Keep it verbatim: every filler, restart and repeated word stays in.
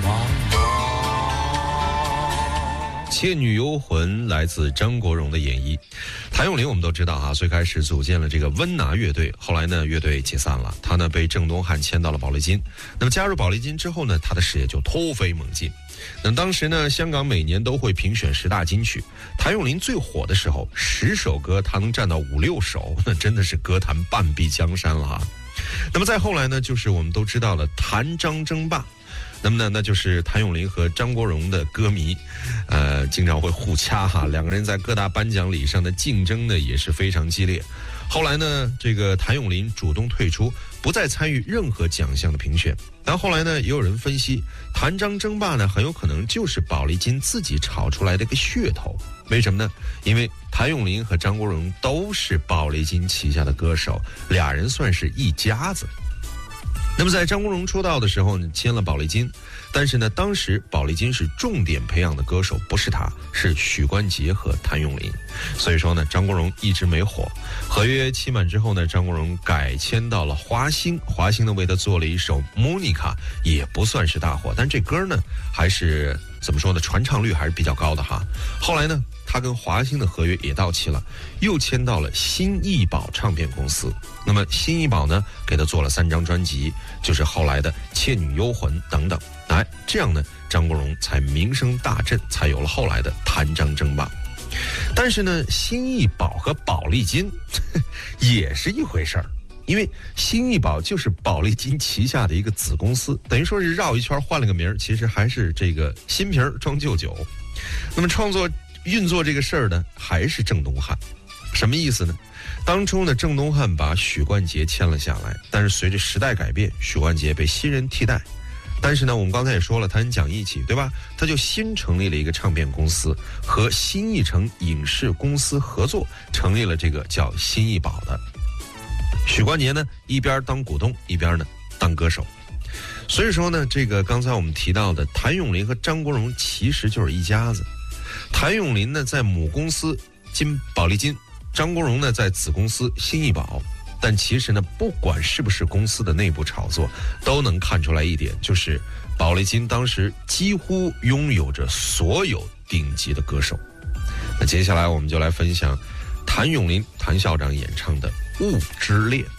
《倩女幽魂》来自张国荣的演绎。谭咏麟我们都知道哈，最开始组建了这个温拿乐队，后来呢乐队解散了，他呢被郑东汉签到了宝丽金。那么加入宝丽金之后呢，他的事业就突飞猛进。那当时呢，香港每年都会评选十大金曲，谭咏麟最火的时候，十首歌他能占到五六首，那真的是歌坛半壁江山了哈。那么再后来呢，就是我们都知道了谭张争霸。那么呢，那就是谭咏麟和张国荣的歌迷，呃，经常会互掐哈，两个人在各大颁奖礼上的竞争呢也是非常激烈。后来呢，这个谭咏麟主动退出，不再参与任何奖项的评选。但后来呢，也有人分析，谭张争霸呢很有可能就是宝丽金自己炒出来的一个噱头。为什么呢？因为谭咏麟和张国荣都是宝丽金旗下的歌手，俩人算是一家子。那么在张国荣出道的时候呢，签了宝丽金，但是呢，当时宝丽金是重点培养的歌手，不是他，是许冠杰和谭咏麟。所以说呢，张国荣一直没火。合约期满之后呢，张国荣改签到了华星，华星呢为他做了一首《Monica》，也不算是大火，但这歌呢还是怎么说呢，传唱率还是比较高的哈。后来呢，他跟华星的合约也到期了，又签到了新艺宝唱片公司。那么新艺宝呢，给他做了三张专辑，就是后来的《倩女幽魂》等等。哎，这样呢，张国荣才名声大振，才有了后来的谭张争霸。但是呢，新艺宝和宝丽金也是一回事儿，因为新艺宝就是宝丽金旗下的一个子公司，等于说是绕一圈换了个名儿，其实还是这个新瓶装旧酒。那么创作运作这个事儿呢，还是郑东汉。什么意思呢？当初呢，郑东汉把许冠杰签了下来，但是随着时代改变，许冠杰被新人替代。但是呢，我们刚才也说了，他很讲义气，对吧？他就新成立了一个唱片公司，和新艺城影视公司合作，成立了这个叫新艺宝的。许冠杰呢，一边当股东，一边呢当歌手。所以说呢，这个刚才我们提到的谭咏麟和张国荣其实就是一家子。谭咏麟呢在母公司金宝丽金，张国荣呢在子公司新艺宝。但其实呢，不管是不是公司的内部炒作，都能看出来一点，就是宝丽金当时几乎拥有着所有顶级的歌手。那接下来我们就来分享谭咏麟谭校长演唱的《雾之恋》。